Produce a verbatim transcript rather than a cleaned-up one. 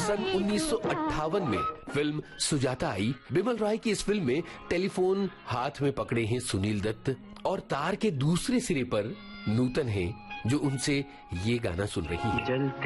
सन उन्नीस सौ अट्ठावन में फिल्म सुजाता आई। बिमल रॉय की इस फिल्म में टेलीफोन हाथ में पकड़े हैं सुनील दत्त और तार के दूसरे सिरे पर नूतन है जो उनसे ये गाना सुन रही है।